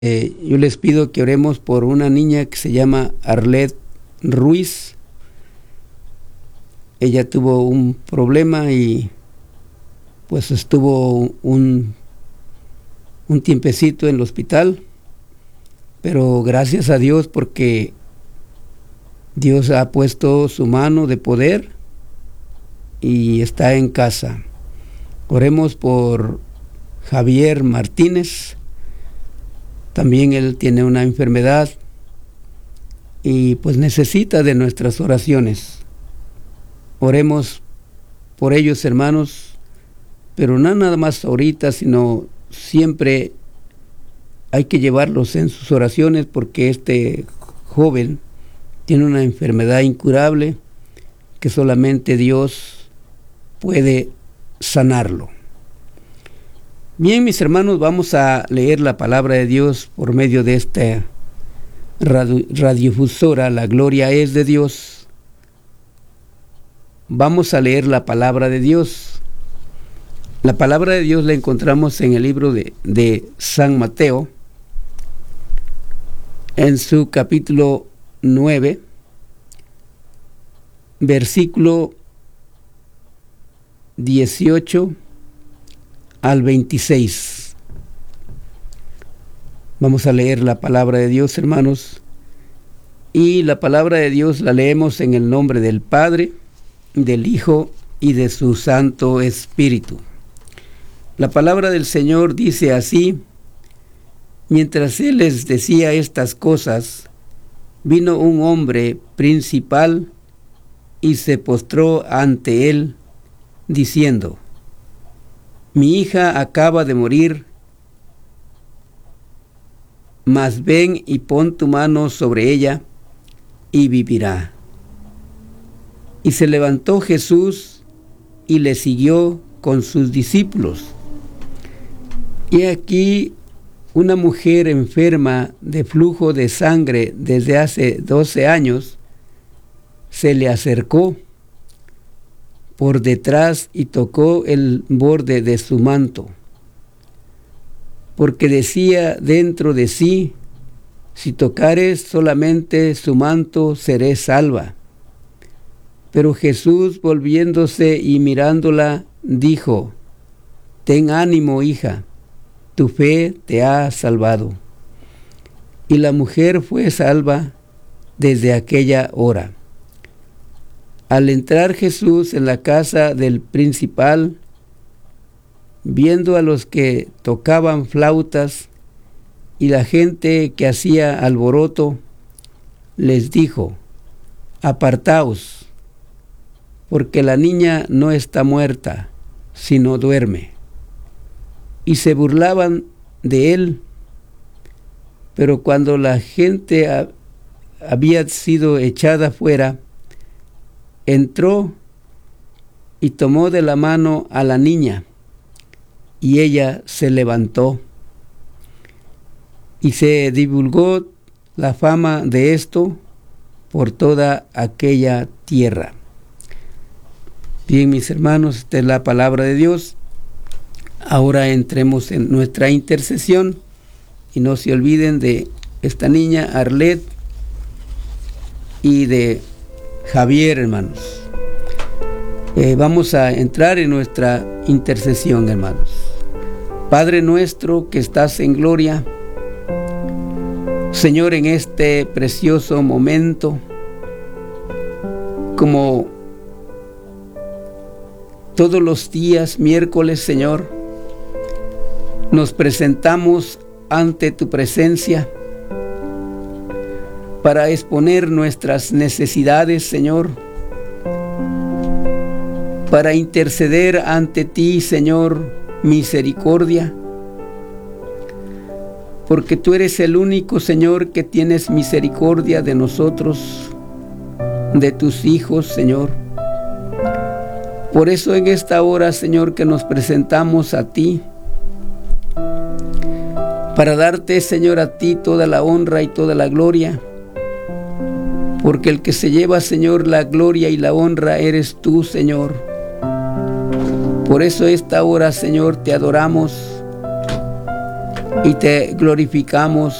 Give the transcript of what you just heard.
Yo les pido que oremos por una niña que se llama Arlet Ruiz. Ella tuvo un problema y pues estuvo un tiempecito en el hospital, pero gracias a Dios porque Dios ha puesto su mano de poder y está en casa. Oremos por Javier Martínez. También él tiene una enfermedad y pues necesita de nuestras oraciones. Oremos por ellos, hermanos, pero no nada más ahorita, sino siempre hay que llevarlos en sus oraciones porque este joven tiene una enfermedad incurable que solamente Dios puede sanarlo. Bien, mis hermanos, vamos a leer la palabra de Dios por medio de esta radiodifusora, La Gloria es de Dios. Vamos a leer la palabra de Dios. La palabra de Dios la encontramos en el libro de San Mateo, en su capítulo 9, versículo 18 al 26. Vamos a leer la palabra de Dios, hermanos, y la palabra de Dios la leemos en el nombre del Padre, del Hijo y de su Santo Espíritu. La palabra del Señor dice así: mientras Él les decía estas cosas, vino un hombre principal y se postró ante Él, diciendo: mi hija acaba de morir, mas ven y pon tu mano sobre ella y vivirá. Y se levantó Jesús y le siguió con sus discípulos. Y aquí una mujer enferma de flujo de sangre desde hace 12 años se le acercó por detrás y tocó el borde de su manto, porque decía dentro de sí: si tocares solamente su manto, seré salva. Pero Jesús, volviéndose y mirándola, dijo: ten ánimo, hija, tu fe te ha salvado. Y la mujer fue salva desde aquella hora. Al entrar Jesús en la casa del principal, viendo a los que tocaban flautas y la gente que hacía alboroto, les dijo: apartaos, porque la niña no está muerta, sino duerme. Y se burlaban de él. Pero cuando la gente había sido echada fuera, entró y tomó de la mano a la niña, y ella se levantó. Y se divulgó la fama de esto por toda aquella tierra. Bien, mis hermanos, esta es la palabra de Dios. Ahora entremos en nuestra intercesión y no se olviden de esta niña Arlet y de Javier, hermanos. Vamos a entrar en nuestra intercesión, hermanos. Padre nuestro que estás en gloria, Señor, en este precioso momento, como todos los días miércoles, Señor, nos presentamos ante tu presencia para exponer nuestras necesidades, Señor, para interceder ante ti, Señor, misericordia, porque tú eres el único, Señor, que tienes misericordia de nosotros, de tus hijos, Señor. Por eso en esta hora, Señor, que nos presentamos a ti, para darte, Señor, a ti toda la honra y toda la gloria, porque el que se lleva, Señor, la gloria y la honra eres tú, Señor. Por eso esta hora, Señor, te adoramos y te glorificamos